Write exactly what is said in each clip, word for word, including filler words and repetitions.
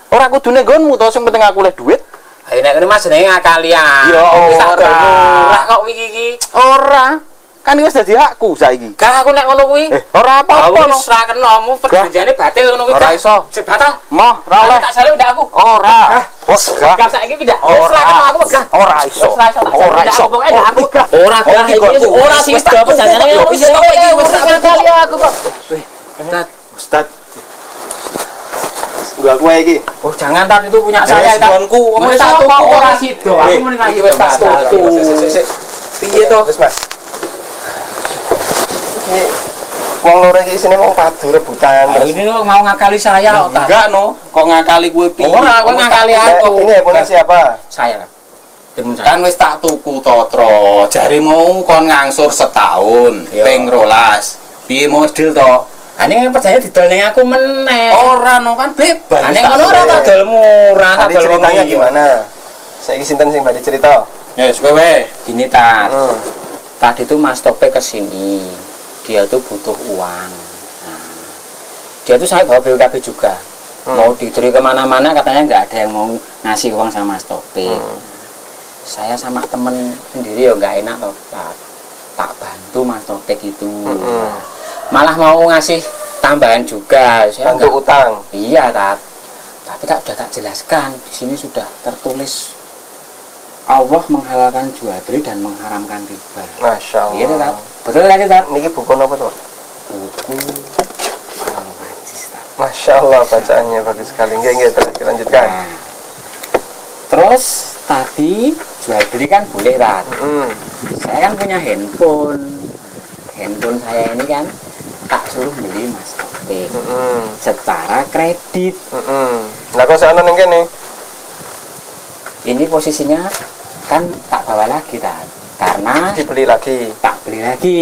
Ora kudune nggonmu to, sing penting aku oleh duit. Ayo nek ngene Mas jenenge ngakalian. Ya ora. Ora kok iki iki. Ora. Kan wis dadi hakku saiki. Gak aku nek ngono kuwi. Eh, ora apa-apa. Wis ra kenomu perjanjiane batil ngono kuwi. Ora iso. Sik batal. Moh, ora oleh. Tak saleh ndak aku. Ora. Wes gak. Gak saiki pindah. Wis ra kenomu aku megah. Ora iso. Ora iso. Aku ora gak iki. Ora sih wis gak perjanjiane. Wis kok iki wis ra kali aku kok. Ustaz, Ustaz. Gua kowe iki. Oh, jangan tat itu punya saya ta. Konku, Wis tak tuku ora sido. Aku mending lagi wis tak tuku. Piye to? Wis, Mas. Iki wong loro iki isine wong padu rebutan. Ini lo mau ngakali saya kok ta. Enggak no, kok ngakali kowe piye? Ora, kowe ngakali aku. Ini handphone siapa? Saya. Demun saya. Kan wis tak tuku totro. Jare mau kon ngangsur setahun, ping rolas. Piye model to? Ane percaya didol ning aku meneh. Ora no kan bebas. Ane ngono ora tak dol murah, tak Tadi dol ceritanya wong gimana? Saiki sinten sing bari cerita? Ya wis kowe. Gini tat. Hmm. Tadi tuh Mas Tope ke sini. Dia tuh butuh uang. Nah, dia tuh saya bawa B K B juga. Hmm. Mau dicuri kemana-mana katanya nggak ada yang mau ngasih uang sama Mas Tope. Hmm. Saya sama temen sendiri ya nggak enak loh. Tak, tak bantu Mas Tope gitu. Hmm. Malah mau ngasih tambahan juga. Saya Bantu nggak- utang. Iya, Tat. Tapi tak udah tak jelaskan. Di sini sudah tertulis Allah menghalalkan jual beli dan mengharamkan riba. Masya Allah. Iya, Tat. Betul tadi, Tat? Niki buku apa tuh? Buku Al-Majis, Tat. Masya Allah bacaannya bagus sekali. Nggak, nggak, terus dilanjutkan. Nah, terus tadi jual beli kan boleh, Tat. Hmm. Saya kan punya handphone. Handphone saya ini kan tak suruh beli Mas Tope Hmm. secara kredit. Hmm. Lah kok sana ning kene? Ini posisinya kan tak bawa lagi, Tat. Karena Dibeli lagi. tak beli lagi,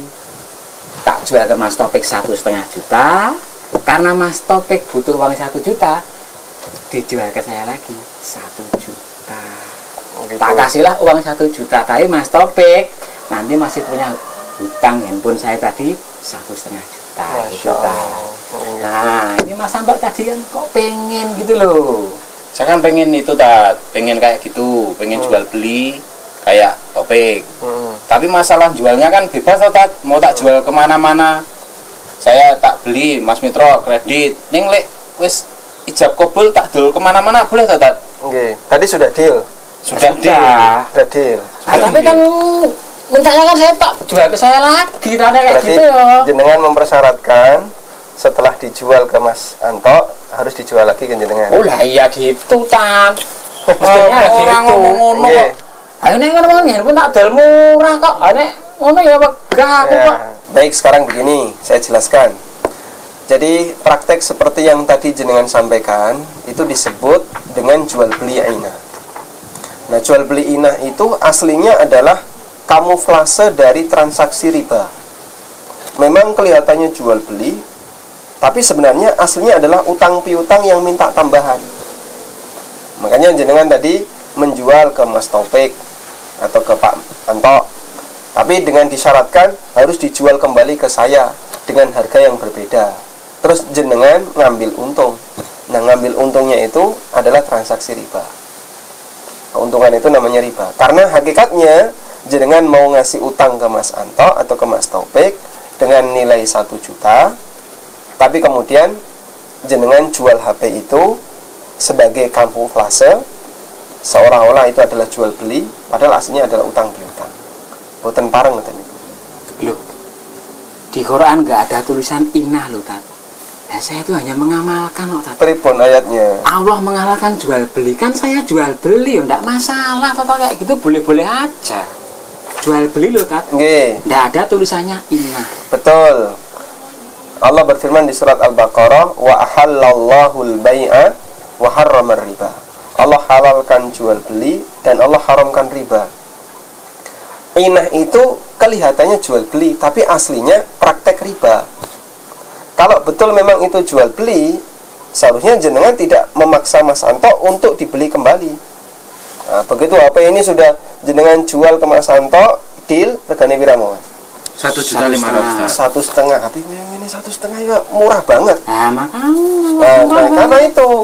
tak jual ke Mas Topik satu setengah juta. Karena Mas Topik butuh uang satu juta, dijual ke saya lagi satu juta. Gitu. Tak kasihlah uang satu juta, tapi Mas Topik nanti masih punya hutang handphone saya tadi satu setengah juta. Masya Gitu, Tat. Allah. Nah, ini Mas Sambat tadi kan kok pengen gitu loh. Saya kan pengen itu tak, pengen kayak gitu, pengen Hmm. jual beli kayak Topik. Hmm. Tapi masalah jualnya kan bebas toh, Tat. Mau tak jual kemana-mana, saya tak beli Mas Mitro kredit. Ning lek wis ijab kabul tak dol kemana-mana boleh toh, Tat? Oke, tadi sudah deal. Sudah Sudah. deal. Sudah deal. Ah, tapi kan mintanya kan saya tak jual ke saya lagi, tanya kayak Berarti gitu ya. jenengan mempersyaratkan setelah dijual ke Mas Anto harus dijual lagi ke jenengan. Oh lah iya gitu, Tan. Oh, Mestinya orang gitu. ngomong ngono Oke. kok. Ayo nek ngono ngene pun tak dol murah kok. Ah, nek ngono ya megah aku kok. Ya, baik sekarang begini, saya jelaskan. Jadi praktek seperti yang tadi jenengan sampaikan itu disebut dengan jual beli inah. Nah, jual beli inah itu aslinya adalah kamuflase dari transaksi riba. Memang kelihatannya jual beli, tapi sebenarnya aslinya adalah utang piutang yang minta tambahan. Makanya jenengan tadi menjual ke Mas Taufik atau ke Pak Anto, tapi dengan disyaratkan harus dijual kembali ke saya dengan harga yang berbeda. Terus jenengan ngambil untung. Nah, ngambil untungnya itu adalah transaksi riba. Keuntungan itu namanya riba. Karena hakikatnya jenengan mau ngasih utang ke Mas Anto atau ke Mas Taufik dengan nilai satu juta, tapi kemudian jenengan jual H P itu sebagai kamuflase, seolah-olah itu adalah jual beli, padahal aslinya adalah utang piutang. Boten pareng ngoten niku. Loh. Di Quran enggak ada tulisan inah loh, Tat. Nah, saya itu hanya mengamalkan loh, Tat. Pripun ayatnya? Allah menghalalkan jual beli, kan saya jual beli, enggak masalah, Tat, kayak gitu boleh-boleh aja. Jual beli loh, Tat. Nggih, Enggak ada tulisannya inah. betul. Allah berfirman di surat Al-Baqarah, wa ahallallahu al-bai'a wa harrama riba. Allah halalkan jual beli dan Allah haramkan riba. Inah itu kelihatannya jual beli, tapi aslinya praktek riba. Kalau betul memang itu jual beli, seharusnya jenengan tidak memaksa Mas Anto untuk dibeli kembali. Nah, begitu H P ini sudah jenengan jual ke Mas Anto, deal regane pira mawon? Satu juta lima ratus. Satu setengah. Tapi yang ini satu setengah ya murah banget. Nah, makanya. Nah, nah, karena itu